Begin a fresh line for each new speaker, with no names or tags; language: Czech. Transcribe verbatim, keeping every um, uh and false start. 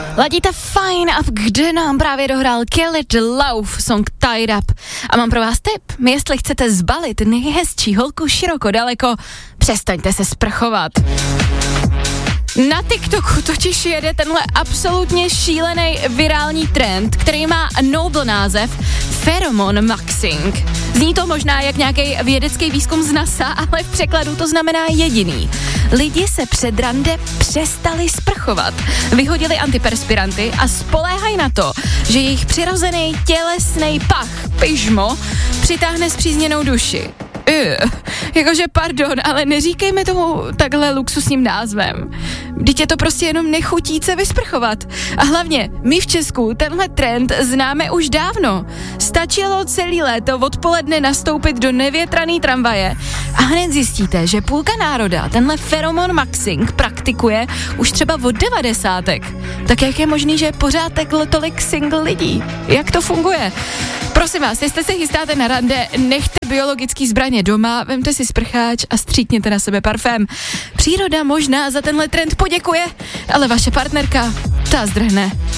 Ladíte fajn a kde nám právě dohrál Kill It Love song Tied Up. A mám pro vás tip, jestli chcete zbalit nejhezčí holku široko daleko, přestaňte se sprchovat. Na TikToku totiž jede tenhle absolutně šílený virální trend, který má noble název Pheromone Maxing. Zní to možná jak nějaký vědecký výzkum z NASA, ale v překladu to znamená jediný. Lidi se před rande přestali sprchovat, vyhodili antiperspiranty a spoléhají na to, že jejich přirozený tělesný pach, pyžmo, přitáhne spřízněnou duši. Uh, jakože pardon, ale neříkejme tomu takhle luxusním názvem. Vždyť je to prostě jenom nechutí se vysprchovat. A hlavně, my v Česku tenhle trend známe už dávno. Stačilo celý léto odpoledne nastoupit do nevětraný tramvaje a hned zjistíte, že půlka národa tenhle Pheromone Maxing praktikuje už třeba od devadesátek. Tak jak je možný, že pořád takhle tolik single lidí? Jak to funguje? Prosím vás, jestli se chystáte na rande, nechte biologický zbraně doma, vemte si sprcháč a stříkněte na sebe parfém. Příroda možná za tenhle trend poděkuje, ale vaše partnerka, ta zdrhne.